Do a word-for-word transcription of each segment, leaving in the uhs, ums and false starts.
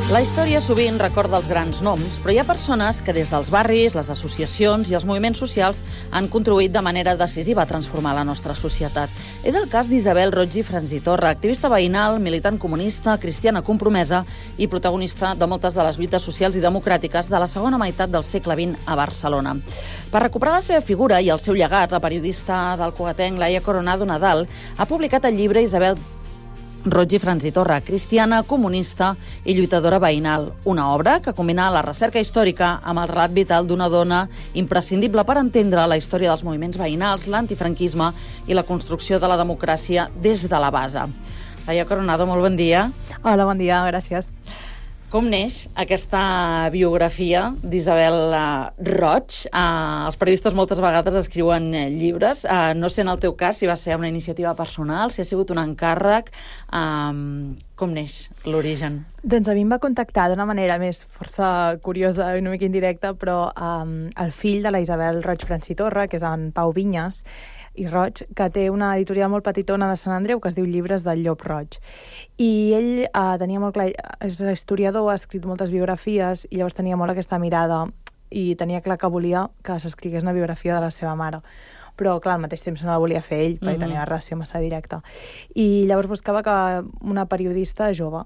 La història sovint recorda els grans noms, però hi ha persones que des dels barris, les associacions i els moviments socials han contribuït de manera decisiva a transformar la nostra societat. És el cas d'Isabel Roig i Franzitorra, activista veïnal, militant comunista, cristiana compromesa i protagonista de moltes de les lluites socials i democràtiques de la segona meitat del segle vint a Barcelona. Per recuperar la seva figura i el seu llegat, la periodista del Cugatenc Laia Coronado Nadal ha publicat el llibre Isabel Roig i Franzitorra, cristiana, comunista i lluitadora veïnal. Una obra que combina la recerca històrica amb el relat vital d'una dona imprescindible per entendre la història dels moviments veïnals, l'antifranquisme i la construcció de la democràcia des de la base. Laia Coronado, molt bon dia. Hola, bon dia, gràcies. Com neix aquesta biografia d'Isabel Roig? Uh, els periodistes moltes vegades escriuen llibres. Uh, no sé en el teu cas si va ser una iniciativa personal, si ha sigut un encàrrec. Um, com neix l'origen? Doncs a mi em va contactar d'una manera més força curiosa i una mica indirecta, però um, el fill de la Isabel Roig Franzitorra, que és en Pau Vinyes i Roig, que té una editorial molt petitona de Sant Andreu que es diu Llibres del Llop Roig. I ell eh, tenia molt clar, és historiador, ha escrit moltes biografies i llavors tenia molt aquesta mirada i tenia clar que volia que s'escrigués una biografia de la seva mare. Però, clar, al mateix temps no la volia fer ell, perquè mm-hmm. tenia una relació massa directa. I llavors buscava que una periodista jove.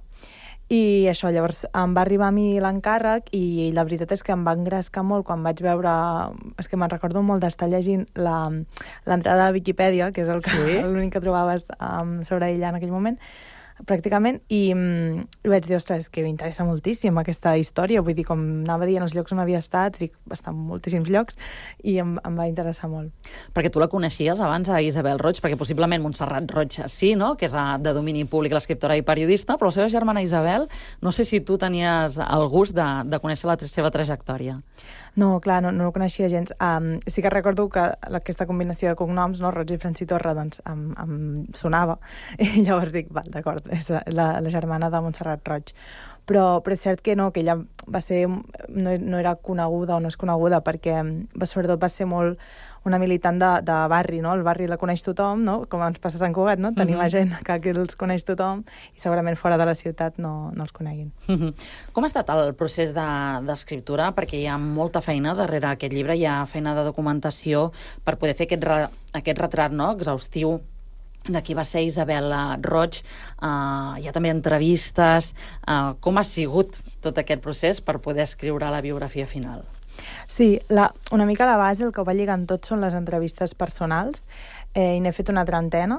I això, llavors em va arribar a mi l'encàrrec i la veritat és que em va engrescar molt quan vaig veure... És que me'n recordo molt d'estar llegint l'entrada a la Viquipèdia, que és el que, sí? l'únic que trobaves um, sobre ella en aquell moment, pràcticament, i, i vaig dir, ostres, és que m'interessa moltíssim aquesta història, vull dir, com anava dient els llocs on havia estat, dic, està en moltíssims llocs, i em, em va interessar molt. Perquè tu la coneixies abans, a Isabel Roig, perquè possiblement Montserrat Roig sí, no?, que és de domini públic, l'escriptora i periodista, però la seva germana Isabel, no sé si tu tenies el gust de, de conèixer la seva trajectòria. No, clar, no, no ho coneixia gens. Um, sí que recordo que aquesta combinació de cognoms, no, Roig i Franzitorra, doncs em, em sonava. I llavors dic, val, d'acord, és la, la, la germana de Montserrat Roig. Però, però és cert que no, que ella va ser, no, no era coneguda o no és coneguda, perquè va, sobretot va ser molt una militant de, de barri, no? El barri la coneix tothom, no? Com ens passa a Sant Cugat, no? Tenim mm-hmm. gent que aquí els coneix tothom i segurament fora de la ciutat no, no els coneguin. Mm-hmm. Com ha estat el procés d'escriptura? De, perquè hi ha molta feina darrere aquest llibre, hi ha feina de documentació per poder fer aquest, re, aquest retrat, no?, exhaustiu de qui va ser Isabel Roig. Uh, hi ha també entrevistes. Uh, com ha sigut tot aquest procés per poder escriure la biografia final? Sí, la, una mica la base, el que ho va lligant tot són les entrevistes personals, eh, i n'he fet una trentena,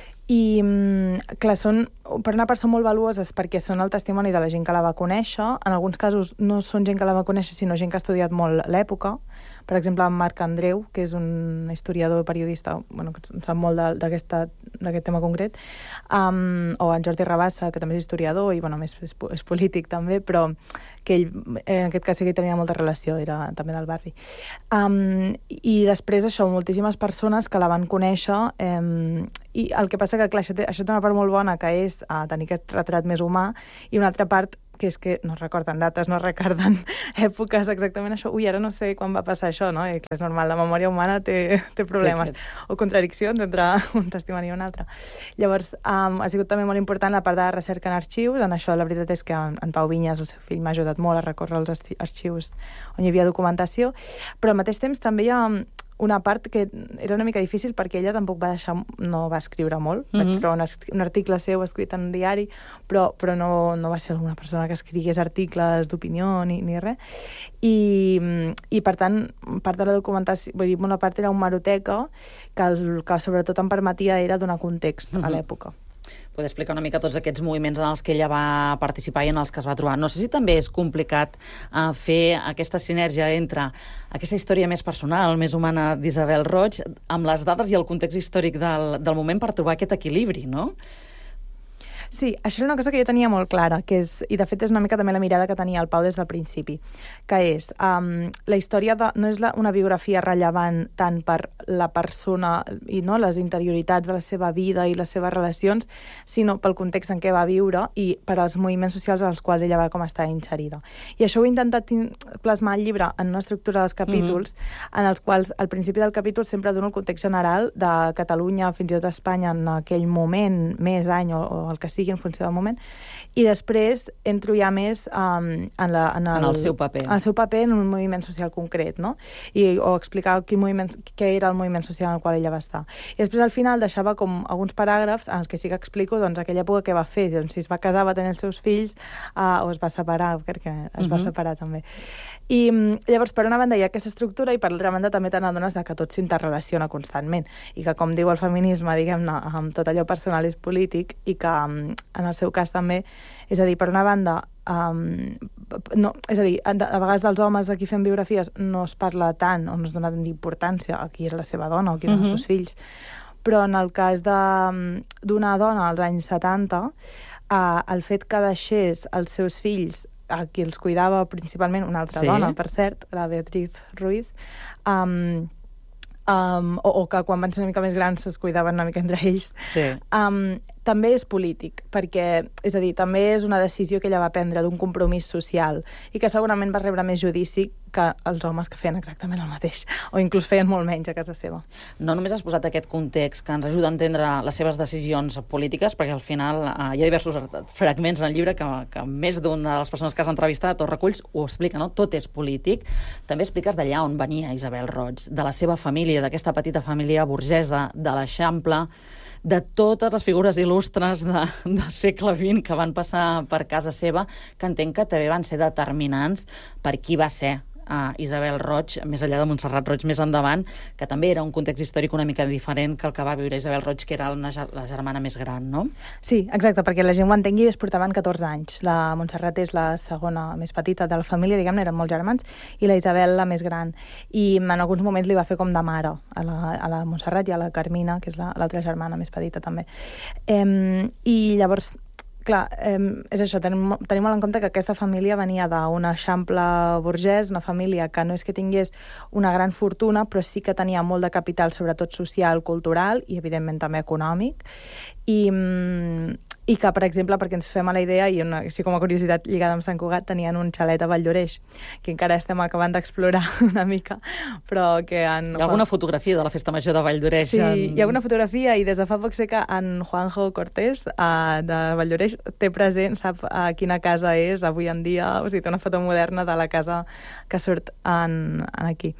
i, clar, són per una part són molt valuoses perquè són el testimoni de la gent que la va conèixer. En alguns casos no són gent que la va conèixer, sinó gent que ha estudiat molt l'època. Per exemple, en Marc Andreu, que és un historiador periodista, bueno, que sap molt d'aquest tema concret, um, o en Jordi Rabassa, que també és historiador i, bueno, més és, és polític també, però que ell, en aquest cas sí que tenia molta relació, era també del barri. Um, I després, això, moltíssimes persones que la van conèixer, um, i el que passa que, clar, això té, això té una part molt bona, que és uh, tenir aquest retrat més humà, i una altra part que és que no recorden dates, no recorden èpoques exactament això. Ui, ara no sé quan va passar això, no? I que és normal, la memòria humana té, té problemes o contradiccions entre un testimoni i un altre. Llavors, um, ha sigut també molt important la part de recerca en arxius. En això, la veritat és que en, en Pau Vinyes, el seu fill, m'ha ajudat molt a recórrer els arxius on hi havia documentació, però al mateix temps també hi ha una part que era una mica difícil perquè ella tampoc va deixar, no va escriure molt. Mm-hmm. Vaig trobar un, un article seu escrit en un diari, però, però no, no va ser alguna persona que escrigués articles d'opinió ni, ni res. I, I, per tant, part de la documentació, vull dir, una part era una hemeroteca que, el, que sobretot em permetia era donar context mm-hmm. a l'època. Poder explicar una mica tots aquests moviments en els que ella va participar i en els que es va trobar. No sé si també és complicat uh, fer aquesta sinergia entre aquesta història més personal, més humana d'Isabel Roig, amb les dades i el context històric del, del moment per trobar aquest equilibri, no? Sí, això era una cosa que jo tenia molt clara, que és, i de fet és una mica també la mirada que tenia el Pau des del principi, que és, um, la història de, no és la, una biografia rellevant tant per la persona i no les interioritats de la seva vida i les seves relacions, sinó pel context en què va viure i per als moviments socials als quals ella va com estar inserida. I això ho he intentat plasmar al llibre en una estructura dels capítols, mm-hmm. en els quals al principi del capítol sempre dono el context general de Catalunya, fins i tot Espanya, en aquell moment, mes, any o, o el que sigui, sigui en funció del moment. I després entro ja més um, en, la, en, el, en el seu paper. En el seu paper en un moviment social concret, no? I, o explicar quin moviment, què era el moviment social en el qual ella va estar. I després al final deixava com alguns paràgrafs en els que sí que explico doncs, aquella època que va fer, doncs, si es va casar, va tenir els seus fills, uh, o es va separar, perquè es uh-huh. va separar també. I llavors, per una banda, hi ha aquesta estructura i per l'altra banda també te n'adones que tot s'interrelaciona constantment i que, com diu el feminisme, diguem-ne, amb tot allò personal és polític i que, en el seu cas també, és a dir, per una banda, um, no, és a dir, a, a vegades dels homes de qui fem biografies no es parla tant o no es dona tant d'importància a qui era la seva dona o qui eren uh-huh. els seus fills, però en el cas d'una dona als anys setanta, uh, el fet que deixés els seus fills a qui els cuidava principalment una altra sí. dona, per cert, la Beatriz Ruiz, um, um, o, o que quan van ser una mica més grans es cuidaven una mica entre ells, sí. um, també és polític, perquè, és a dir, també és una decisió que ella va prendre d'un compromís social i que segurament va rebre més judici que els homes que feien exactament el mateix, o inclús feien molt menys a casa seva. No només has posat aquest context que ens ajuda a entendre les seves decisions polítiques, perquè al final eh, hi ha diversos fragments en el llibre que, que més d'una de les persones que has entrevistat o reculls ho explica, no? Tot és polític. També expliques d'allà on venia Isabel Roig, de la seva família, d'aquesta petita família burgesa de l'Eixample, de totes les figures il·lustres de, del segle vint que van passar per casa seva, que entenc que també van ser determinants per qui va ser uh, Isabel Roig, més enllà de Montserrat Roig més endavant, que també era un context històric una mica diferent que el que va viure Isabel Roig, que era una, la germana més gran, no? Sí, exacte, perquè la gent ho entengui, es portaven catorze anys. La Montserrat és la segona més petita de la família, diguem-ne, eren molts germans, i la Isabel la més gran. I en alguns moments li va fer com de mare a la, a la Montserrat i a la Carmina, que és l'altra la, germana més petita també. Eh, I llavors, clar, eh, és això, tenim, tenim molt en compte que aquesta família venia d'un eixample burgès, una família que no és que tingués una gran fortuna, però sí que tenia molt de capital, sobretot social, cultural i, evidentment, també econòmic. I, i que, per exemple, perquè ens fem a la idea, i una, així com a curiositat lligada amb Sant Cugat, tenien un xalet a Valldoreix, que encara estem acabant d'explorar una mica, però que... En... Hi ha alguna fotografia de la festa major de Valldoreix? Sí, en... hi ha alguna fotografia, i des de fa poc sé que en Juanjo Cortés, uh, de Valldoreix, té present, sap uh, quina casa és avui en dia, o sigui, té una foto moderna de la casa que surt en, en aquí.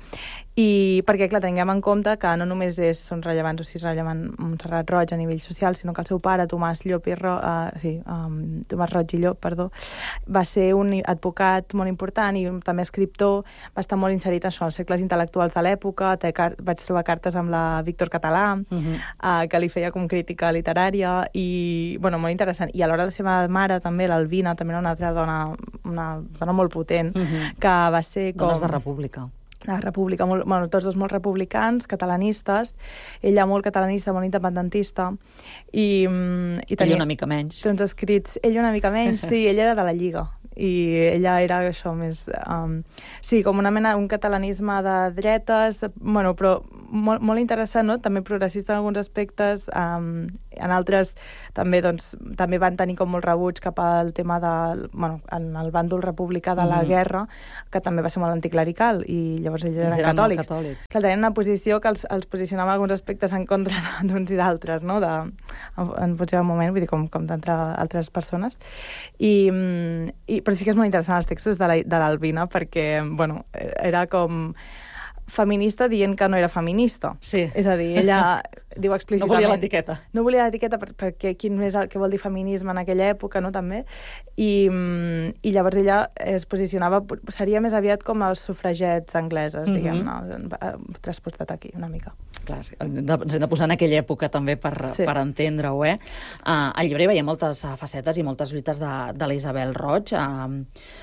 I perquè, clar, tinguem en compte que no només és, són rellevants, o sigui, és rellevant Montserrat Roig a nivell social, sinó que el seu pare, Tomàs Llop i Ro, uh, sí, um, Tomàs Roig i Llop, perdó, va ser un advocat molt important i també escriptor, va estar molt inserit en això, els cercles intel·lectuals de l'època, vaig trobar cartes amb la Víctor Català, uh-huh. uh, que li feia com crítica literària, i, bueno, molt interessant. I alhora la seva mare, també, l'Alvina, també era una altra dona, una dona molt potent, uh-huh. que va ser com... Dones de república. La república, molt, bueno, tots dos molt republicans, catalanistes, ella molt catalanista, molt independentista, i, i tenia... Ella una mica menys. Doncs escrits, ella una mica menys, sí, ella era de la Lliga, i ella era això més... Um, sí, com una mena, un catalanisme de dretes, bueno, però molt, molt interessant, no? També progressista en alguns aspectes, um, en altres també, doncs, també van tenir com molt rebuig cap al tema de, bueno, en el bàndol republicà de la mm. guerra, que també va ser molt anticlerical, i llavors ells eren, eren catòlics. catòlics. Que tenien una posició que els, els posicionava en alguns aspectes en contra d'uns i d'altres, no? De, en, en funció del moment, vull dir, com, com d'entre altres persones. I, i, però sí que és molt interessant els textos de l'Alvina, perquè, bueno, era com... feminista dient que no era feminista. Sí. És a dir, ella diu explícitament... No volia l'etiqueta. No volia l'etiqueta per, perquè quin és el que vol dir feminisme en aquella època, no, també? I, i llavors ella es posicionava... Seria més aviat com els sufragets angleses, mm-hmm. diguem-ne, transportat aquí, una mica. Clar, sí. Ens hem de posar en aquella època també per, sí. per entendre-ho, eh? Uh, al llibre hi veia moltes uh, facetes i moltes lluites de, de la Isabel Roig. Uh,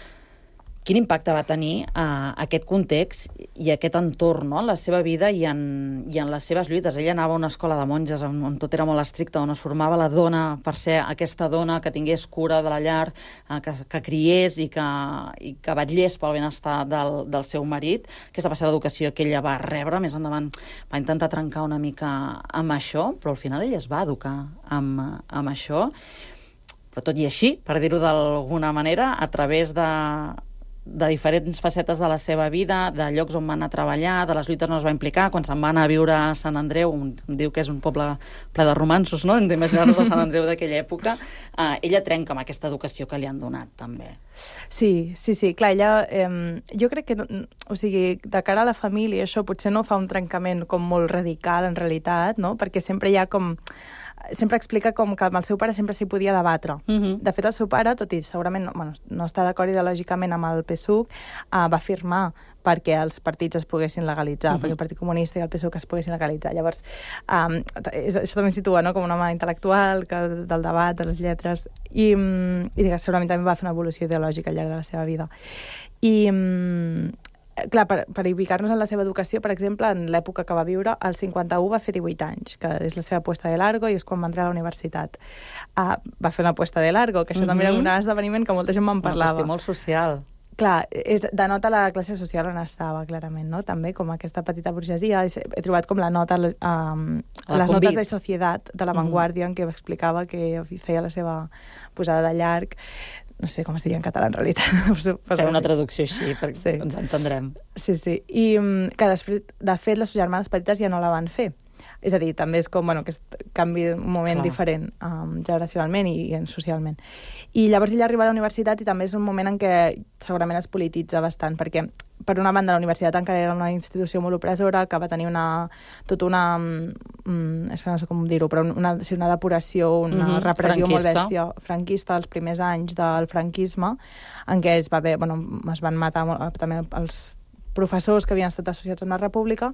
Quin impacte va tenir uh, aquest context i aquest entorn, no?, en la seva vida i en, i en les seves lluites. Ella anava a una escola de monges on, on tot era molt estricte, on es formava la dona per ser aquesta dona que tingués cura de la llar, uh, que, que criés i que, i que vetllés pel benestar del, del seu marit. Aquesta va ser l'educació que ella va rebre. Més endavant va intentar trencar una mica amb això, però al final ella es va educar amb, amb això. Però tot i així, per dir-ho d'alguna manera, a través de... de diferents facetes de la seva vida, de llocs on va anar a treballar, de les lluites on es va implicar, quan se'n va anar a viure a Sant Andreu, un, em diu que és un poble ple de romansos, no? Hem d'imaginar-nos a Sant Andreu d'aquella època. Uh, ella trenca amb aquesta educació que li han donat, també. Sí, sí, sí. Clar, ella... Eh, jo crec que, o sigui, de cara a la família, això potser no fa un trencament com molt radical, en realitat, no? Perquè sempre hi ha com... sempre explica com que amb el seu pare sempre s'hi podia debatre. Uh -huh. De fet, el seu pare, tot i segurament no, bueno, no està d'acord ideològicament amb el P S U C, uh, va firmar perquè els partits es poguessin legalitzar, uh -huh. perquè el Partit Comunista i el P S U C es poguessin legalitzar. Llavors, um, això també situa, no?, com un home intel·lectual, que, del debat, de les lletres, i, i digues, segurament també va fer una evolució ideològica al llarg de la seva vida. I... Um, clar, per, per ubicar-nos en la seva educació, per exemple, en l'època que va viure, el cinquanta-u va fer divuit anys, que és la seva puesta de largo, i és quan va entrar a la universitat. Uh, va fer una puesta de largo, que això uh-huh. també era un gran esdeveniment que molta gent me'n parlava. Una qüestió molt social. Clar, és, denota la classe social on estava, clarament, no? També com aquesta petita burgesia. He trobat com la nota, um, les notes de Societat de La Vanguardia, uh-huh. en què explicava que feia la seva posada de llarg. No sé com es diria en català, en realitat. Fem una traducció així, perquè sí. ens entendrem. Sí, sí. I que després, de fet, les germanes petites ja no la van fer. És a dir, també és com, bueno, aquest canvi, un moment Clar. diferent, um, generacionalment i, i socialment. I llavors ella arriba a la universitat i també és un moment en què segurament es polititza bastant, perquè, per una banda, la universitat encara era una institució molt opressora, que va tenir una, tota una, um, és que no sé com dir-ho, però una, sí, una depuració, una mm-hmm. repressió franquista. molt bèstia, franquista, els primers anys del franquisme, en què es, va haver, bueno, es van matar molt, també els professors que havien estat associats amb la República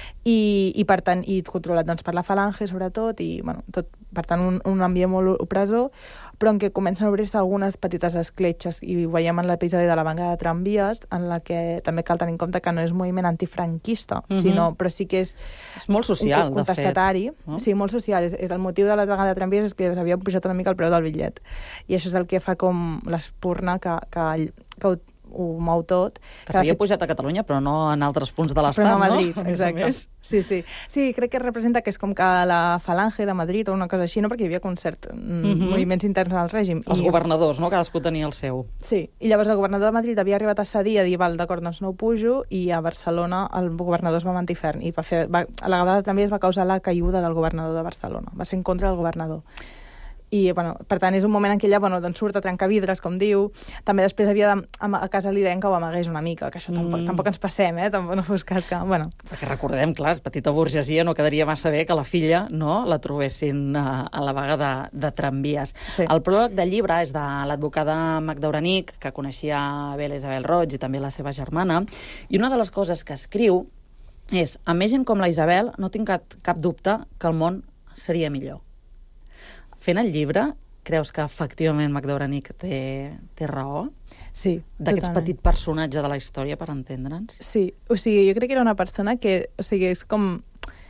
i, i per tant, i controlat doncs, per la Falange, sobretot, i, bueno, tot, per tant, un, un ambient molt opressor, però en què comencen a obrir-se algunes petites escletxes, i ho veiem en l'episodi de la vaga de tramvies, en la que també cal tenir en compte que no és moviment antifranquista, uh-huh. sinó, però sí que és... És molt social, un contestatari, de fet. No? Sí, molt social. És, és el motiu de la vaga de tramvies és que s'havia pujat una mica el preu del bitllet. I això és el que fa com l'espurna que, que, que ho ho mou tot. Que s'havia fet... pujat a Catalunya, però no en altres punts de l'Estat, no? Però no a Madrid, no? Exacte. Sí, sí. Sí, crec que representa que és com que la Falange de Madrid o una cosa així, no? Perquè hi havia concert, mm-hmm. moviments interns al règim. Els I... governadors, no? Cadascú tenia el seu. Sí, i llavors el governador de Madrid havia arribat a cedir, a dir, val, d'acord, doncs no ho pujo, i a Barcelona el governador es va mentir ferm, i va fer, va, a la vegada també es va causar la caiguda del governador de Barcelona. Va ser en contra del governador. I, bueno, per tant, és un moment en què ella, bueno, doncs surt a trencar vidres, com diu. També després havia de, a casa li deien que ho amagués una mica, que això tampoc, mm. tampoc ens passem, eh? Tampoc no fos cas que... Bueno. Perquè recordem, clar, és petita burgesia, no quedaria massa bé que la filla no la trobessin a, a la vaga de, de tramvies. Sí. El pròleg del llibre és de l'advocada Magda Uranic, que coneixia bé l'Isabel Roig i també la seva germana, i una de les coses que escriu és: amb més gent com la Isabel no tinc cap, cap dubte que el món seria millor. Fent el llibre, creus que efectivament Magda Uranic té, té raó? Sí, d'aquest petit personatge de la història, per entendre'ns? Sí, o sigui, jo crec que era una persona que, o sigui, és com...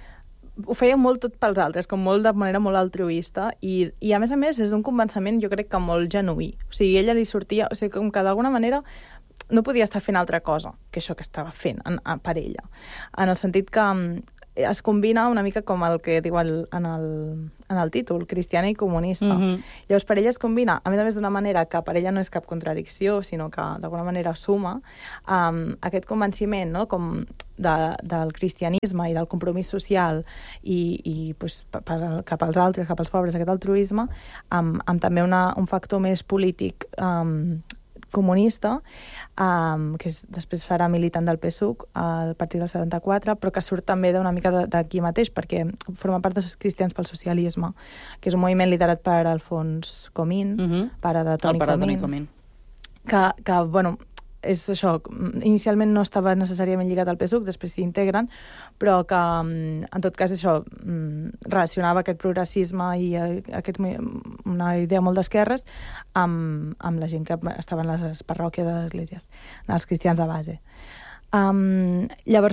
ho feia molt tot pels altres, com molt de manera molt altruista, i, i a més a més és un convenciment, jo crec que molt genuí. O sigui, ella li sortia... O sigui, com que d'alguna manera no podia estar fent altra cosa que això que estava fent en, en, per ella. En el sentit que es combina una mica com el que diu el, en, el, en el títol, cristiana i comunista. Mm-hmm. Llavors, per ella es combina, a més a més d'una manera que per ella no és cap contradicció, sinó que d'alguna manera suma, um, aquest convenciment, no?, com de, del cristianisme i del compromís social i, i pues, per, per, cap als altres, cap als pobres, aquest altruisme, amb, amb també una, un factor més polític um, comunista, um, que és, després serà militant del P S U C, al partit del setanta-quatre, però que surt també d'una mica d'aquí mateix, perquè forma part dels Cristians pel Socialisme, que és un moviment liderat per Alfons Comín, uh-huh. pare de Toni Comín, Toni Comín. Que, que, bueno, és això, inicialment no estava necessàriament lligat al P S U C, després s'hi integren, però que, en tot cas, això relacionava aquest progressisme i aquest, una idea molt d'esquerres amb, amb la gent que estava en les parròquies de les esglésies, dels cristians de base. Um, llavors,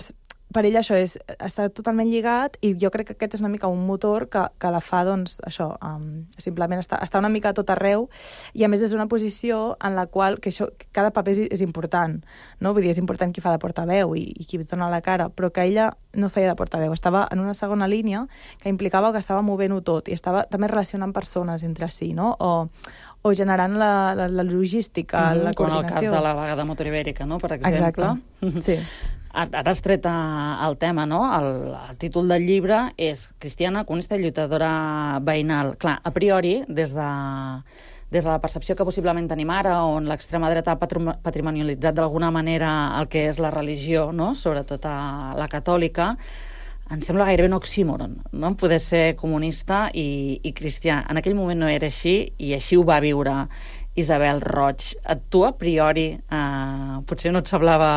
per ell això és, està totalment lligat i jo crec que aquest és una mica un motor que, que la fa, doncs, això, um, simplement està, està una mica a tot arreu i a més és una posició en la qual que això, cada paper és, és important, no? Vull dir, és important qui fa de portaveu i, i qui dona la cara, però que ella no feia de portaveu, estava en una segona línia que implicava que estava movent-ho tot i estava també relacionant persones entre si, no? O, o generant la, la, la logística, mm, la coordinació. Com en el cas de la vaga de motor ibèrica, no?, per exemple. Exacte, sí. Ara has tret el tema, no? El, el títol del llibre és Cristiana, comunista i lluitadora veïnal. Clar, a priori, des de, des de la percepció que possiblement tenim ara, on l'extrema dreta ha patrimonialitzat d'alguna manera el que és la religió, no?, sobretot a la catòlica, em sembla gairebé un oxímoron, no?, poder ser comunista i, i cristià. En aquell moment no era així, i així ho va viure Isabel Roig. A tu, a priori, eh, potser no et semblava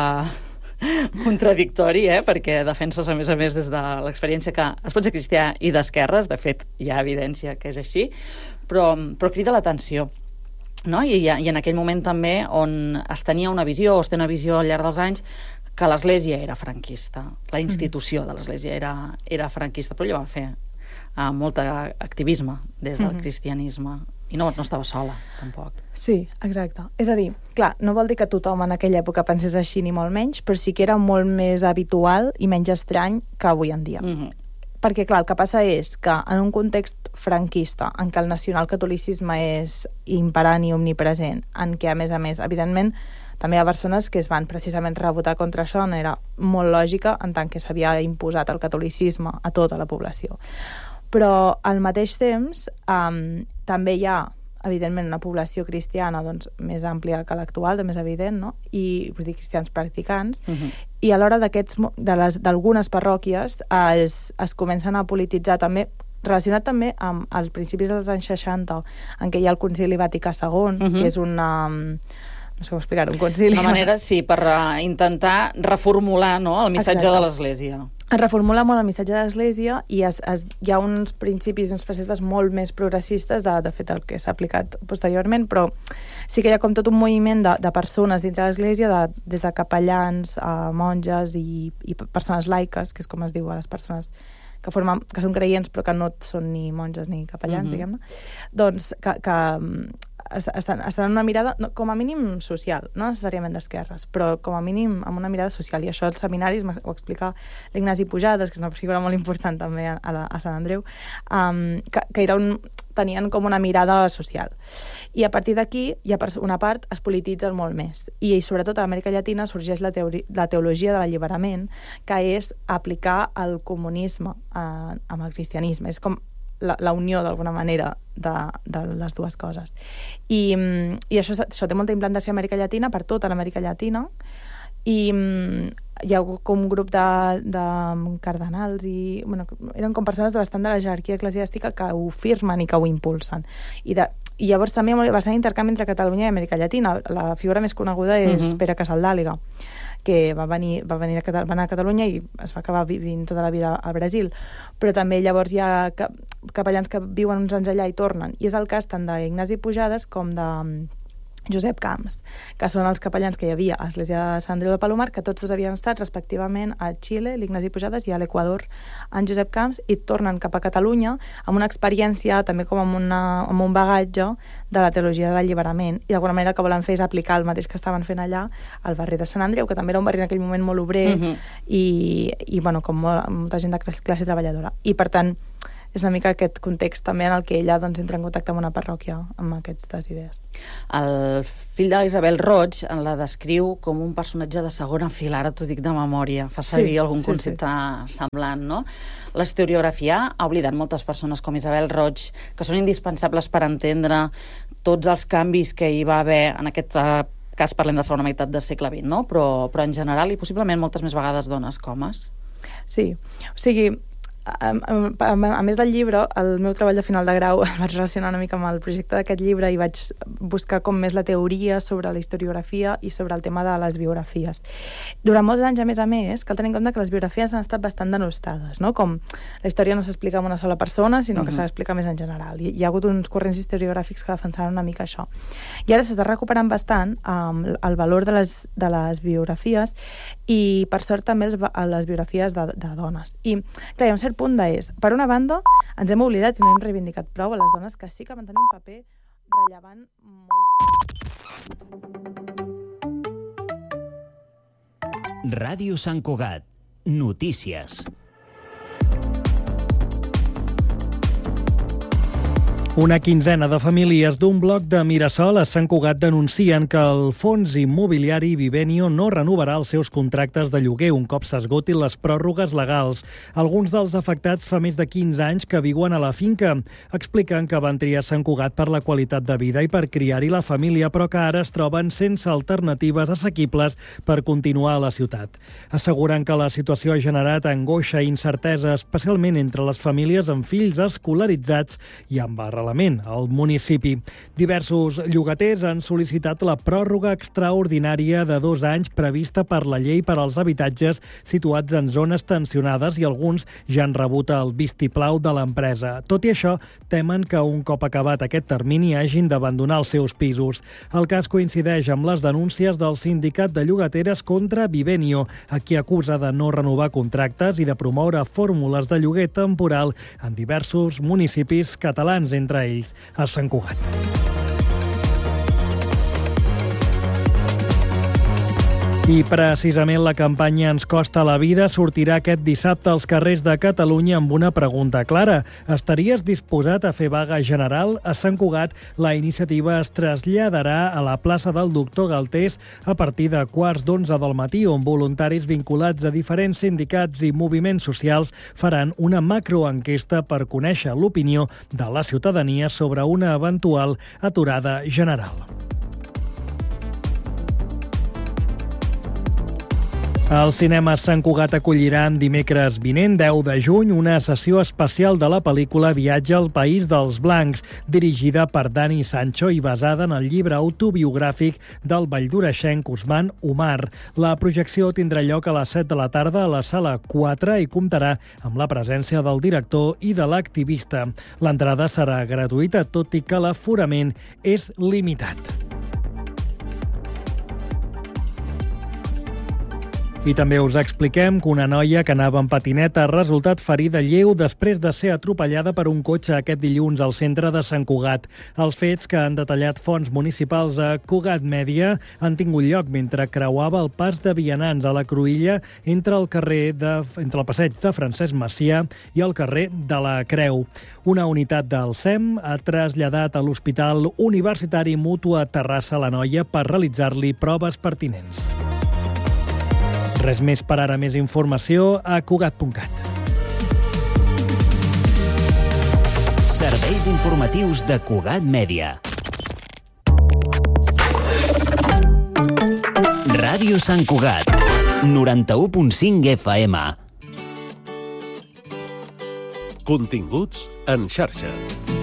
contradictori, eh? Perquè defenses, a més a més, des de l'experiència que es pot ser cristià i d'esquerres, de fet, hi ha evidència que és així, però, però crida l'atenció. No? I, I en aquell moment també on es tenia una visió, o es té una visió al llarg dels anys, que l'Església era franquista, la institució de l'Església era, era franquista, però ella va fer uh, molt activisme des del mm-hmm. cristianisme. I no, no estava sola, tampoc. Sí, exacte. És a dir, clar, no vol dir que tothom en aquella època pensés així ni molt menys, però sí que era molt més habitual i menys estrany que avui en dia. Mm-hmm. Perquè, clar, el que passa és que en un context franquista, en què el nacionalcatolicisme és imperant i omnipresent, en què, a més a més, evidentment, també hi ha persones que es van precisament rebotar contra això, no era molt lògica, en tant que s'havia imposat el catolicisme a tota la població. Però, al mateix temps, um, també hi ha, evidentment, una població cristiana doncs, més àmplia que l'actual, de més evident, no? I, vull dir, cristians practicants, uh-huh. i a l'hora d'aquests, d'algunes parròquies es, es comencen a polititzar també, relacionat també amb els principis dels anys seixanta, en què hi ha el Concili Vaticà segon, uh-huh. que és una... no sé com explicar, un concili... Una manera, sí, per intentar reformular, no?, el missatge Exacte. De l'Església. Es reformula molt el missatge de l'Església i es, es, hi ha uns principis, uns preceptes molt més progressistes, de, de fet, el que s'ha aplicat posteriorment, però sí que hi ha com tot un moviment de, de persones dintre de l'Església, de, des de capellans, a monges i, i persones laiques, que és com es diu a les persones que, formen, que són creients però que no són ni monges ni capellans, mm-hmm. diguem-ne, doncs que, que estan, estan en una mirada, no, com a mínim social, no necessàriament d'esquerres, però com a mínim amb una mirada social. I això als seminaris ho explica l'Ignasi Pujades, que és una figura molt important també a, a, a Sant Andreu, um, que, que era un, tenien com una mirada social. I a partir d'aquí, hi ha una part, es polititzen molt més. I sobretot a l'Amèrica Llatina sorgeix la, teori, la teologia de l'alliberament, que és aplicar el comunisme eh, amb el cristianisme. És com la, la unió, d'alguna manera, de, de les dues coses. I, i això, això té molta implantació a Amèrica Llatina, per tota l'Amèrica Llatina, i hi ha com un grup de, de cardenals i, bueno, eren com persones bastant de la jerarquia eclesiàstica que ho firmen i que ho impulsen. I, de, i llavors també hi ha bastant intercanvi entre Catalunya i Amèrica Llatina. La figura més coneguda és uh-huh. Pere Casaldàliga, que va venir, va venir a, va anar a Catalunya i es va acabar vivint tota la vida al Brasil. Però també llavors hi ha capellans que viuen uns anys allà i tornen. I és el cas tant d'Ignasi Pujades com de Josep Camps, que són els capellans que hi havia a l'Església de Sant Andreu de Palomar, que tots dos havien estat respectivament a Xile, l'Ignasi Pujades, i a l'Equador, en Josep Camps, i tornen cap a Catalunya amb una experiència, també com amb, una, amb un bagatge de la teologia de l'alliberament, i d'alguna manera el que volen fer és aplicar el mateix que estaven fent allà al barri de Sant Andreu, que també era un barri en aquell moment molt obrer, uh-huh. i, i bueno, com molt, molta gent de classe, classe treballadora. I per tant, és una mica aquest context també en el que ella doncs, entra en contacte amb una parròquia amb aquestes idees. El fill de l'Isabel Roig la descriu com un personatge de segona fila, ara t'ho dic de memòria, fa servir sí, algun sí, concepte sí. semblant, no? L'historiografia ha oblidat moltes persones com Isabel Roig, que són indispensables per entendre tots els canvis que hi va haver en aquest cas, parlem de segona meitat del segle vint, no? Però, però en general, i possiblement moltes més vegades dones com es. Sí, o sigui, a, a, a més del llibre, el meu treball de final de grau el vaig relacionar una mica amb el projecte d'aquest llibre i vaig buscar com més la teoria sobre la historiografia i sobre el tema de les biografies. Durant molts anys, a més a més, cal tenir en compte que les biografies han estat bastant denostades, no? Com la història no s'explica amb una sola persona, sinó que uh-huh. s'ha d'explicar més en general. I hi ha hagut uns corrents historiogràfics que defensaven una mica això. I ara s'està recuperant bastant um, el valor de les, de les biografies i, per sort, també els, les biografies de, de dones. I, clar, hi ha un cert punt d'és. Per una banda, ens hem oblidat i no hem reivindicat prou a les dones que sí que van tenir un paper rellevant molt... Ràdio Sant Cugat. Notícies. Una quinzena de famílies d'un bloc de Mirasol a Sant Cugat denuncien que el fons immobiliari Vivenio no renovarà els seus contractes de lloguer un cop s'esgotin les pròrrogues legals. Alguns dels afectats fa més de quinze anys que viuen a la finca. Expliquen que van triar Sant Cugat per la qualitat de vida i per criar-hi la família, però que ara es troben sense alternatives assequibles per continuar a la ciutat. Asseguren que la situació ha generat angoixa i incertesa, especialment entre les famílies amb fills escolaritzats i amb arrelament al municipi. Diversos llogaters han sol·licitat la pròrroga extraordinària de dos anys prevista per la llei per als habitatges situats en zones tensionades i alguns ja han rebut el vistiplau de l'empresa. Tot i això, temen que un cop acabat aquest termini hagin d'abandonar els seus pisos. El cas coincideix amb les denúncies del sindicat de llogateres contra Vivenio, a qui acusa de no renovar contractes i de promoure fórmules de lloguer temporal en diversos municipis catalans, entre ells a Sant Cugat. I precisament la campanya Ens costa la vida sortirà aquest dissabte als carrers de Catalunya amb una pregunta clara. Estaries disposat a fer vaga general? A Sant Cugat la iniciativa es traslladarà a la plaça del Doctor Galtés a partir de quarts d'onze del matí, on voluntaris vinculats a diferents sindicats i moviments socials faran una macroenquesta per conèixer l'opinió de la ciutadania sobre una eventual aturada general. El cinema Sant Cugat acollirà dimecres vinent, deu de juny, una sessió especial de la pel·lícula Viatge al País dels Blancs, dirigida per Dani Sancho i basada en el llibre autobiogràfic del valldoreixenc Usman Umar. La projecció tindrà lloc a les set de la tarda a la sala quatre i comptarà amb la presència del director i de l'activista. L'entrada serà gratuïta, tot i que l'aforament és limitat. I també us expliquem que una noia que anava en patineta ha resultat ferida lleu després de ser atropellada per un cotxe aquest dilluns al centre de Sant Cugat. Els fets, que han detallat fonts municipals a Cugat Mèdia, han tingut lloc mentre creuava el pas de vianants a la Cruïlla entre el carrer de, entre el passeig de Francesc Macià i el carrer de la Creu. Una unitat del S E M ha traslladat a l'Hospital Universitari Mutu a Terrassa la noia per realitzar-li proves pertinents. Res més per ara. Més informació a cugat punt cat. Serveis informatius de Cugat Mèdia. Ràdio Sant Cugat, noranta-u punt cinc F M. Continguts en xarxa.